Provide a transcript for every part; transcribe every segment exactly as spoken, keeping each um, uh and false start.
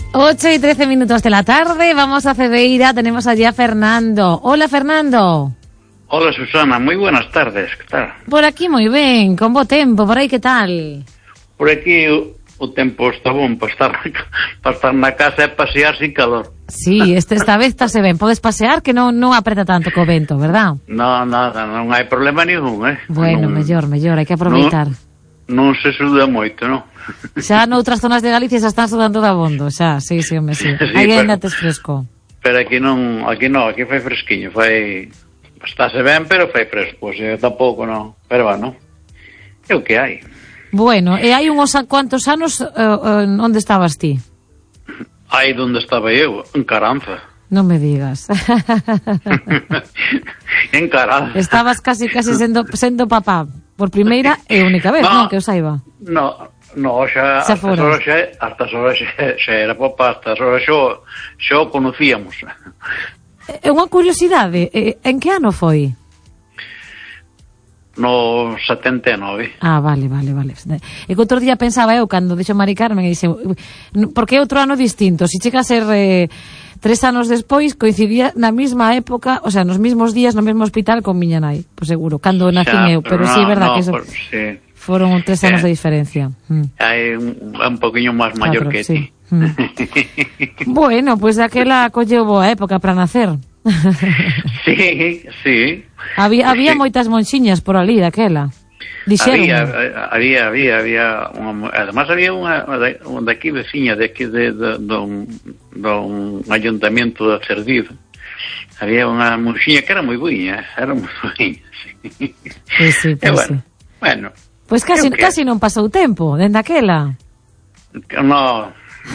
ocho y trece minutos de la tarde, vamos a Cedeira, tenemos allí a Fernando. Hola, Fernando. Hola, Susana, moi buenas tardes, que tal? Por aquí moi ben, con bo tempo, por aí que tal? Por aquí o, o tempo está bon para estar, para estar na casa e pasear sin calor. Sí, este, esta vez está se ben, podes pasear que non, non apreta tanto co vento, verdad? No, nada, non hai problema ningún, eh? Bueno, non, mellor, mellor, hai que aproveitar. Non, non se suda moito, non? Xa noutras zonas de Galicia xa están sudando da bondo, xa, sí, sí, home, sí. Sí, Aí pero, ainda tes fresco. Pero aquí non, aquí non, aquí fai fresquiño, fai... Estáse ben, pero fai fresco, pois pues, tampouco non, pero bueno, é o que hai. Bueno, e hai uns cuantos anos, uh, uh, onde estabas ti? Aí onde estaba eu, en Caranza. Non me digas. En Caranza. Estabas casi, casi sendo, sendo papá, por primeira e única vez, non, no, que eu saiba. No, no, xa, xa hasta horas xa, hasta horas xa, xa era papá, hasta horas xa, xa o conocíamos. É unha curiosidade, en que ano foi? No setenta e nove. Ah, vale, vale, vale. E que outro día pensaba eu, cando dixo Mari Carmen, e dixe, porque é outro ano distinto, se chega a ser eh, tres anos despois, coincidía na mesma época, o sea, nos mesmos días, no mesmo hospital con miña nai, pois seguro, cando nacín eu, pero, pero no, sí, é verdad no, que eso... Por, sí. Foron tres anos eh, de diferencia. Mm. Hai un, un poquinho máis maior claro, que sí. ti. Mm. Bueno, pois pues daquela colleu boa época para nacer. Sí, sí. Había, había sí. moitas monxiñas por ali daquela. Dixeron. Había, había, había, había unha, además había unha, unha daqui veciña de aquí de, de, de, un, de un ayuntamiento de Cerdido. Había unha monxiña que era moi buiña, era moi buiña, sí. Pues sí, pues bueno, sí. Bueno. Pois pues casi, casi non pasou tempo, dende aquela. No,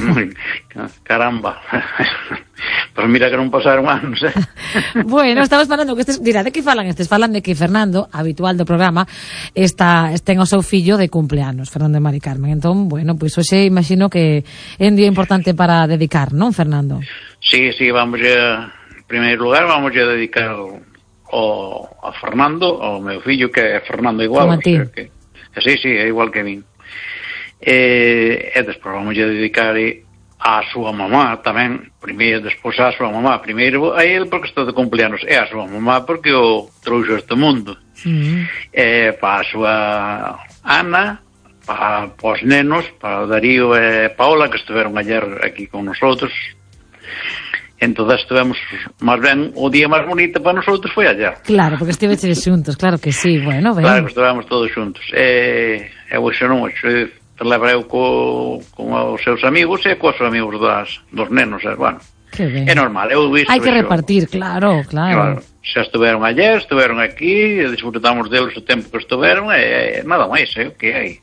caramba. Pois mira que non pasaron anos, eh? Bueno, estamos falando que estes, dirá, de que falan estes? Falan de que Fernando, habitual do programa, está, ten o seu fillo de cumpleanos, Fernando e Mari Carmen. Entón, bueno, pois pues, hoxe imagino que é un día importante para dedicar, non, Fernando? Sí, sí, vamos a, en primeiro lugar, vamos a dedicar o, a Fernando, ao meu fillo, que é Fernando igual. Como a ti. Que, sí, sí, é igual que min. E, e despois vamos a dedicar a súa mamá tamén, primeiro, despois a súa mamá, primeiro a ele porque está de cumpleanos, e a súa mamá porque o trouxo a este mundo. Mm. E para a súa Ana, para, para os nenos, para o Darío e Paola, que estiveron ayer aquí con nosotros. Entón estivemos, máis ben, o día máis bonito para nosotros foi ayer. Claro, porque estiveches xuntos, claro que sí, bueno, ben. Claro que estivemos todos xuntos. E, e hoxe non, hoxe celebreu co, con os seus amigos e cos amigos das, dos nenos, e, bueno, é normal. Eu visto hai que eso, repartir, claro, claro. Claro, xa estuveron ayer, estuveron aquí, e disfrutamos deles o tempo que estuveron, e, e nada máis, é o que hai.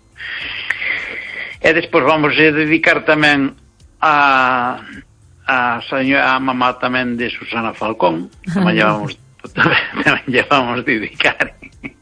E despois vamos a dedicar tamén a... a señora, a mamá tamén de Susana Falcón, tamén llevamos tamén llevamos dedicar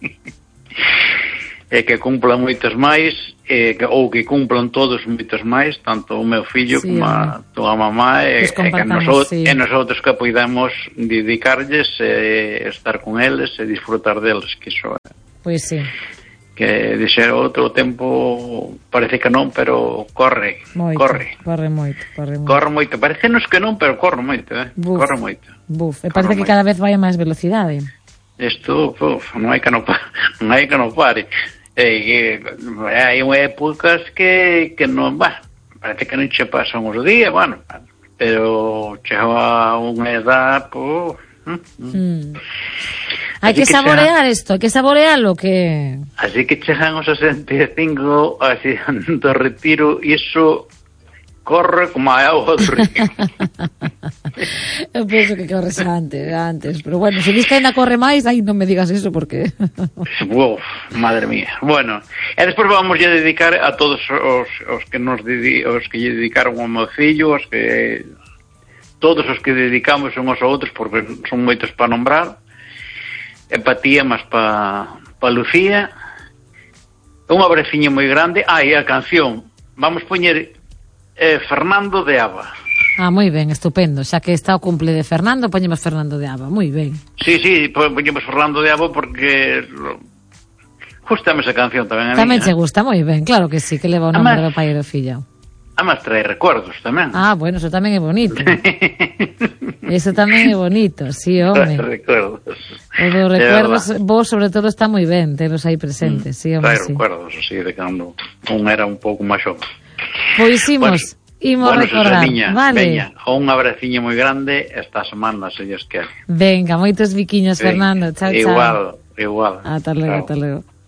e que cumplan moitos máis e que, ou que cumplan todos moitos máis, tanto o meu fillo sí, como a tua mamá e, e, que nosotros, sí. e nosotros que podamos dedicarlles e estar con eles e disfrutar deles, que iso é pois sí, que de ser outro tempo parece que non, pero corre, moito, corre. Corre moito, corre moito. Corre moito, parecenos que non, pero corre moito, eh. Buf, corre moito. Buf, e parece que moito. Cada vez vai a máis velocidade. Isto, uf, non hai que non pare, non hai que non pare. E, e hai épocas que que non, bah, parece que non che pasan os días, bueno, pero chega a unha edad, pues, mm. Hai que, que saborear isto, hai que saborearlo que... Así que chegan os sesenta e cinco así do retiro e iso corre como a auga do río. Eu penso que corres antes, antes, pero bueno, se dis que ainda corre máis, aí non me digas eso porque... Uf, madre mía. Bueno, e despois vamos a dedicar a todos os, os que nos dedi, os que lle dedicaron ao meu fillo, os que todos os que dedicamos uns a outros, porque son moitos para nombrar. Empatía máis para pa Lucía, un abraciño moi grande. Ah, e a canción vamos poñer eh, Fernando de Aba. Ah, moi ben, estupendo, xa que está o cumple de Fernando, poñemos Fernando de Aba, moi ben. Sí, sí, poñemos Fernando de Aba porque gustame esa canción tamén a tamén mí, che eh? gusta, moi ben, claro que sí, que leva o nome do pai e do fillo. Además trae recuerdos tamén. Ah, bueno, eso tamén é bonito. Eso tamén é bonito, sí, home. Trae recuerdos. O dos recuerdos, vos sobre todo está moi ben, telos aí presentes, sí, home, trae sí. recuerdos, así, de cando un era un pouco máis xove. Pois imos, imos bueno, recordar. Miña, vale. Veña, un abraciño moi grande esta semana, se Dios quere. Venga, moitos biquiños, Fernando. Chao, chao. Igual, igual. Ata logo, Chao. ata logo.